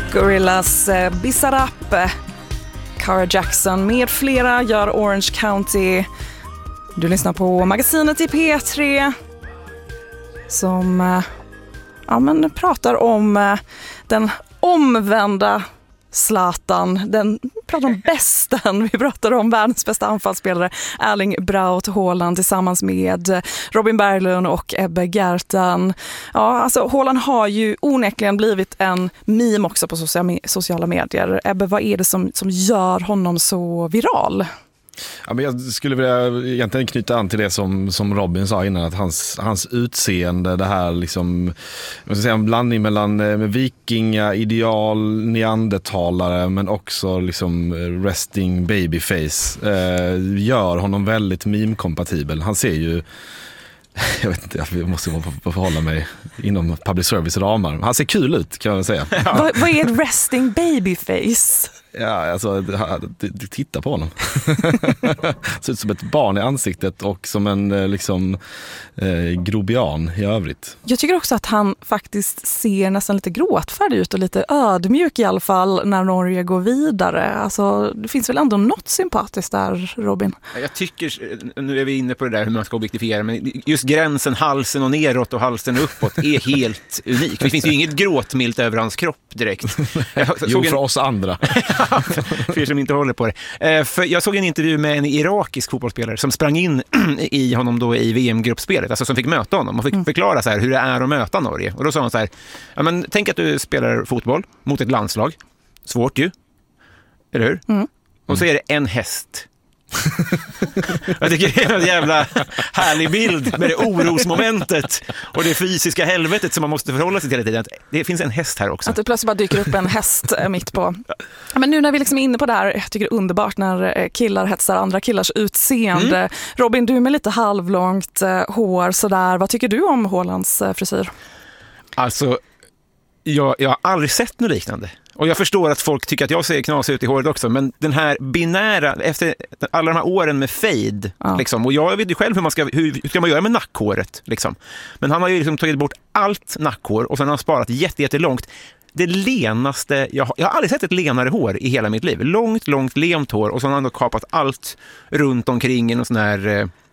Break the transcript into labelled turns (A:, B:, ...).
A: Gorillaz, Bizarrap, Cara Jackson med flera gör Orange County. Du lyssnar på magasinet i P3 som pratar om den omvända Zlatan, den pratar om bästen. Vi pratar om världens bästa anfallsspelare Erling Braut Haaland tillsammans med Robin Berglund och Ebbe Gertan. Ja, alltså Haaland har ju onekligen blivit en meme också på sociala medier. Ebbe, vad är det som gör honom så viral?
B: Ja, men jag skulle vilja egentligen knyta an till det som Robin sa innan, att hans utseende, det här liksom, jag ska säga en blandning mellan vikinga, ideal, neandertalare men också liksom resting babyface, gör honom väldigt meme-kompatibel. Han ser ju, jag vet inte, jag måste förhålla mig inom public service-ramar. Han ser kul ut, kan jag säga.
A: Ja. Vad är ett resting babyface?
B: Ja, alltså titta på honom. Ser ut som ett barn i ansiktet och som en grobian i övrigt. Jag
A: tycker också att han faktiskt ser nästan lite gråtfärdig ut och lite ödmjuk i alla fall när Norge går vidare. Alltså, det finns väl ändå något sympatiskt där, Robin?
C: Jag tycker, nu är vi inne på det där hur man ska objektifiera, men just gränsen halsen och neråt och halsen uppåt är helt unik. Det finns ju inget gråtmilt över hans kropp direkt.
B: Jo, för oss andra.
C: För er som inte håller på det. För jag såg en intervju med en irakisk fotbollsspelare som sprang in i honom då i VM-gruppspelet, alltså som fick möta honom och fick förklara så här hur det är att möta Norge. Och då sa han så här: ja, men tänk att du spelar fotboll mot ett landslag. Svårt ju. Eller hur? Och så är det en häst. Jag tycker det är en jävla härlig bild med det orosmomentet och det fysiska helvetet som man måste förhålla sig till hela tiden. Det finns en häst här också.
A: Att det plötsligt bara dyker upp en häst mitt på. Men nu när vi liksom är inne på det här, jag tycker det är underbart när killar hetsar andra killars utseende. Robin, du med lite halvlångt hår sådär. Vad tycker du om Haalands frisyr?
C: Alltså, jag har aldrig sett något liknande. Och jag förstår att folk tycker att jag ser knasig ut i håret också, men den här binära, efter alla de här åren med fade, liksom, och jag vet ju själv hur ska man göra med nackhåret, liksom. Men han har ju liksom tagit bort allt nackhår och sen har han sparat jättelångt. Det lenaste, jag har aldrig sett ett lenare hår i hela mitt liv. Långt lent hår och så har han då kapat allt runt omkring i någon sån här